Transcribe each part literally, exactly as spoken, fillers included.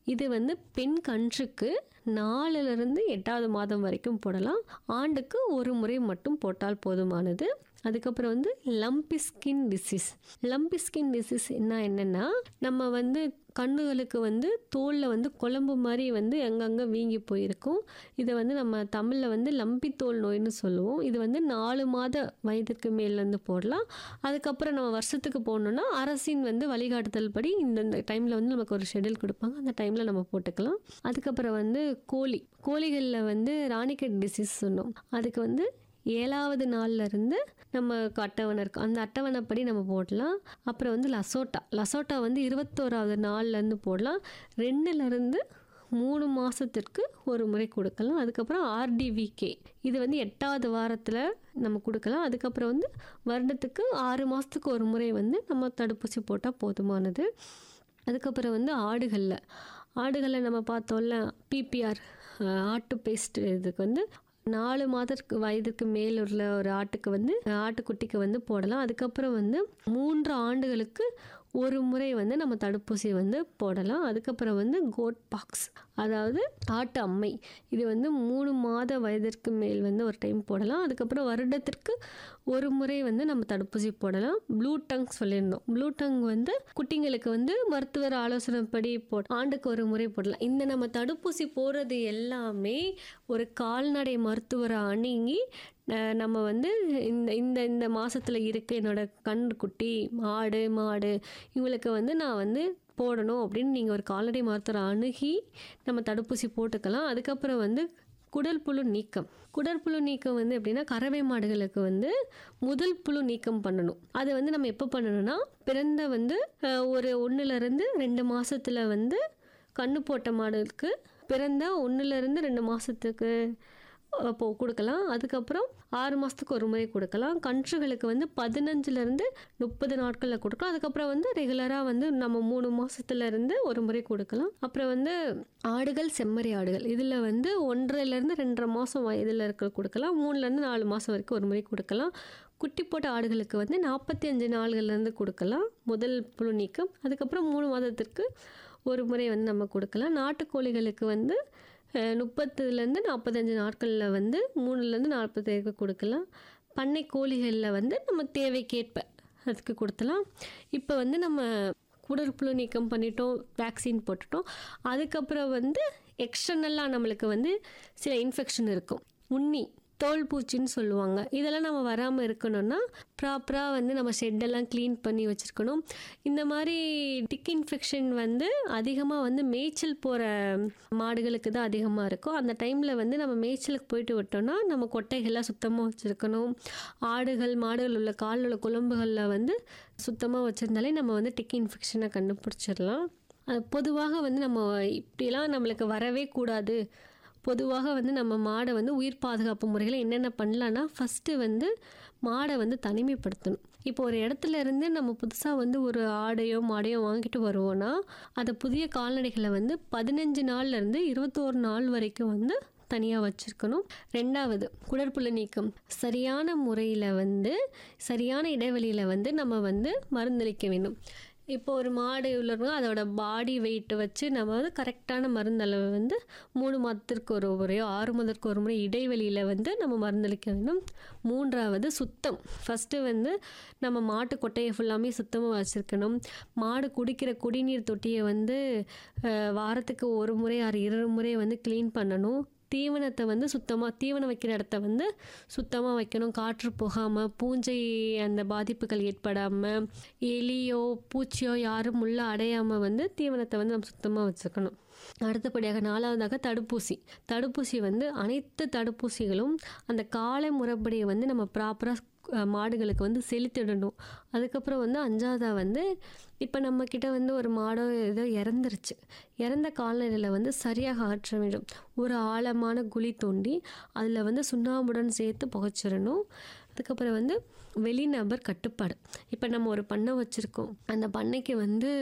இது வந்து பெண் கன்றுக்கு நாலுலேருந்து எட்டாவது மாதம் வரைக்கும் போடலாம். ஆண்டுக்கு ஒரு முறை மட்டும் போட்டால் போதுமானது. அதுக்கப்புறம் வந்து lumpy skin disease. Lumpy skin disease என்ன என்னென்னா, நம்ம வந்து கண்ணுகளுக்கு வந்து தோலில் வந்து குழம்பு மாதிரி வந்து அங்கங்கே வீங்கி போயிருக்கும். இதை வந்து நம்ம தமிழில் வந்து லம்பி தோல் நோய்னு சொல்லுவோம். இது வந்து நாலு மாத வயதுக்கு மேலேருந்து போடலாம். அதுக்கப்புறம் நம்ம வருஷத்துக்கு போடணுன்னா அரசின் வந்து வழிகாட்டுதல் படி இந்த டைமில் வந்து நமக்கு ஒரு ஷெட்யூல் கொடுப்பாங்க. அந்த டைமில் நம்ம போட்டுக்கலாம். அதுக்கப்புறம் வந்து கோழி கோழிகளில் வந்து ராணிக்கெட் டிசீஸ் சொன்னோம். அதுக்கு வந்து ஏழாவது நாள்ல இருந்து நம்ம அட்டவணை இருக்கும். அந்த அட்டவணைப்படி நம்ம போடலாம். அப்புறம் வந்து லசோட்டா லசோட்டா வந்து இருபத்தோராவது நாள்லேருந்து போடலாம். ரெண்டுலேருந்து மூணு மாதத்திற்கு ஒரு முறை கொடுக்கலாம். அதுக்கப்புறம் ஆர்டிவிகே இது வந்து எட்டாவது வாரத்தில் நம்ம கொடுக்கலாம். அதுக்கப்புறம் வந்து வருடத்துக்கு ஆறு மாதத்துக்கு ஒரு முறை வந்து நம்ம தடுப்பூசி போட்டால் போதுமானது. அதுக்கப்புறம் வந்து ஆடுகளில் ஆடுகளில் நம்ம பார்த்தோம்ல பிபிஆர் ஆட்டு பேஸ்ட் இதுக்கு வந்து நாலு மாதத்துக்கு வயதுக்கு மேல் உள்ள ஒரு ஆட்டுக்கு வந்து ஆட்டுக்குட்டிக்கு வந்து போடலாம். அதுக்கப்புறம் வந்து மூன்று ஆண்டுகளுக்கு ஒரு முறை வந்து நம்ம தடுப்பூசி வந்து போடலாம். அதுக்கப்புறம் வந்து கோட் பாக்ஸ் அதாவது ஆட்டு அம்மை இது வந்து மூணு மாத வயதிற்கு மேல் வந்து ஒரு டைம் போடலாம். அதுக்கப்புறம் வருடத்திற்கு ஒரு முறை வந்து நம்ம தடுப்பூசி போடலாம். ப்ளூ டங் சொல்லியிருந்தோம். ப்ளூ டங் வந்து குட்டிங்களுக்கு வந்து மருத்துவர் ஆலோசனைப்படி போ ஆண்டுக்கு ஒரு முறை போடலாம். இந்த நம்ம தடுப்பூசி போடுறது எல்லாமே ஒரு கால்நடை மருத்துவரை அணுகி நம்ம வந்து இந்த இந்த இந்த மாதத்தில் இருக்க என்னோட கன்றுக்குட்டி ஆடு மாடு இவங்களுக்கு வந்து நான் வந்து போடணும் அப்படின்னு நீங்கள் ஒரு கால்நடை மருத்துவரை அணுகி நம்ம தடுப்பூசி போட்டுக்கலாம். அதுக்கப்புறம் வந்து குடல் புழு நீக்கம் குடற்புழு நீக்கம் வந்து எப்படின்னா கறவை மாடுகளுக்கு வந்து முதல் புழு நீக்கம் பண்ணணும். அது வந்து நம்ம எப்போ பண்ணணும்னா பிறந்த வந்து ஒரு ஒன்றுலேருந்து ரெண்டு மாதத்தில் வந்து கன்று போட்ட மாடுகளுக்கு பிறந்த ஒன்றுலேருந்து ரெண்டு மாதத்துக்கு அப்போ கொடுக்கலாம். அதுக்கப்புறம் ஆறு மாதத்துக்கு ஒரு முறை கொடுக்கலாம். கன்றுகளுக்கு வந்து பதினஞ்சுலேருந்து முப்பது நாட்களில் கொடுக்கலாம். அதுக்கப்புறம் வந்து ரெகுலராக வந்து நம்ம மூணு மாதத்துலேருந்து ஒரு முறை கொடுக்கலாம். அப்புறம் வந்து ஆடுகள் செம்மறி ஆடுகள் இதில் வந்து ஒன்றரைலேருந்து ரெண்டரை மாதம் வயதில் இருக்க கொடுக்கலாம். மூணுலேருந்து நாலு மாதம் வரைக்கும் ஒரு முறை கொடுக்கலாம். குட்டி போட்ட ஆடுகளுக்கு வந்து நாற்பத்தி அஞ்சு நாள்கள்லேருந்து கொடுக்கலாம் முதல் புழு நீக்கம். அதுக்கப்புறம் மூணு மாதத்திற்கு ஒரு முறை வந்து நம்ம கொடுக்கலாம். நாட்டுக்கோழிகளுக்கு வந்து முப்பத்துலேருந்து நாற்பத்தஞ்சு நாட்களில் வந்து மூணுலேருந்து நாற்பத்தேழுக்கு கொடுக்கலாம். பண்ணை கோழிகளில் வந்து நம்ம தேவைக்கேற்ப அதுக்கு கொடுத்தலாம். இப்போ வந்து நம்ம குடற்புழு நீக்கம் பண்ணிட்டோம், வேக்சின் போட்டுட்டோம். அதுக்கப்புறம் வந்து எக்ஸ்டர்னலாக நம்மளுக்கு வந்து சில இன்ஃபெக்ஷன் இருக்கும். உண்ணி தோல் பூச்சின்னு சொல்லுவாங்க. இதெல்லாம் நம்ம வராமல் இருக்கணும்னா ப்ராப்பராக வந்து நம்ம ஷெட்டெல்லாம் க்ளீன் பண்ணி வச்சுருக்கணும். இந்த மாதிரி டிக் இன்ஃபெக்ஷன் வந்து அதிகமாக வந்து மேய்ச்சல் போகிற மாடுகளுக்கு தான் அதிகமாக இருக்கும். அந்த டைமில் வந்து நம்ம மேய்ச்சலுக்கு போயிட்டு விட்டோம்னா நம்ம கொட்டைகள்லாம் சுத்தமாக வச்சுருக்கணும். ஆடுகள் மாடுகள் உள்ள காலில் உள்ள குழம்புகளில் வந்து சுத்தமாக வச்சுருந்தாலே நம்ம வந்து டிக் இன்ஃபெக்ஷனை கண்டுபிடிச்சிடலாம். பொதுவாக வந்து நம்ம இப்படிலாம் நம்மளுக்கு வரவே கூடாது. பொதுவாக வந்து நம்ம மாடை வந்து உயிர் பாதுகாப்பு முறைகளை என்னென்ன பண்ணலான்னா ஃபஸ்ட்டு வந்து மாடை வந்து தனிமைப்படுத்தணும். இப்போ ஒரு இடத்துல இருந்து நம்ம புதுசாக வந்து ஒரு ஆடையோ மாடையோ வாங்கிட்டு வருவோன்னா அதை புதிய கால்நடைகளை வந்து பதினஞ்சு நாள்லேருந்து இருபத்தோரு நாள் வரைக்கும் வந்து தனியாக வச்சுருக்கணும். ரெண்டாவது குடற்புழு நீக்கம் சரியான முறையில் வந்து சரியான இடைவெளியில் வந்து நம்ம வந்து மருந்தளிக்க வேண்டும். இப்போ ஒரு மாடு உள்ளவங்க அதோட பாடி வெயிட்டை வச்சு நம்ம வந்து கரெக்டான மருந்தளவு வந்து மூணு மாதத்திற்கு ஒரு முறையோ ஆறு மாதத்திற்கு ஒரு முறை இடைவெளியில் வந்து நம்ம மருந்தளிக்க வேண்டும். மூன்றாவது சுத்தம். ஃபஸ்ட்டு வந்து நம்ம மாட்டு கொட்டையை ஃபுல்லாமே சுத்தமாக வச்சுருக்கணும். மாடு குடிக்கிற குடிநீர் தொட்டியை வந்து வாரத்துக்கு ஒரு முறை ஆறு இரு முறை வந்து க்ளீன் பண்ணணும். தீவனத்தை வந்து சுத்தமாக தீவனம் வைக்கிற இடத்த வந்து சுத்தமாக வைக்கணும். காற்று போகாமல் பூஞ்சை அந்த பாதிப்புகள் ஏற்படாமல் எலியோ பூச்சியோ யாரும் உள்ள அடையாமல் வந்து தீவனத்தை வந்து நம்ம சுத்தமாக வச்சுக்கணும். அடுத்தபடியாக நாலாவதாக தடுப்பூசி தடுப்பூசி வந்து அனைத்து தடுப்பூசிகளும் அந்த கால முறைப்படியை வந்து நம்ம ப்ராப்பராக மாடுகளுக்கு வந்து செலுத்திடணும். அதுக்கப்புறம் வந்து அஞ்சாவதாக வந்து இப்போ நம்மக்கிட்ட வந்து ஒரு மாடோ ஏதோ இறந்துருச்சு. இறந்த கால்நடையில் வந்து சரியாக ஆற்ற வேண்டும். ஒரு ஆழமான குழி தோண்டி அதில் வந்து சுண்ணாம்புடன் சேர்த்து புகைச்சிடணும். அதுக்கப்புறம் வந்து வெளிநபர் கட்டுப்பாடு. இப்போ நம்ம ஒரு பண்ணை வச்சுருக்கோம். அந்த பண்ணைக்கு வந்து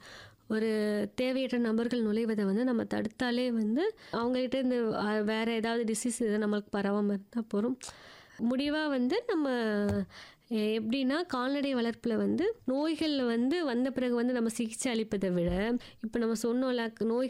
ஒரு தேவையற்ற நபர்கள் நுழைவதை வந்து நம்ம தடுத்தாலே வந்து அவங்ககிட்ட இந்த வேறு ஏதாவது டிசீஸ் இதை நம்மளுக்கு பரவாமல் இருந்தால் போகிறோம். முடிவாக வந்து நம்ம எப்படின்னா கால்நடை வளர்ப்பில் வந்து நோய்கள் வந்து வந்த பிறகு வந்து நம்ம சிகிச்சை அளிப்பதை விட இப்போ நம்ம சொன்னோம்ல நோய்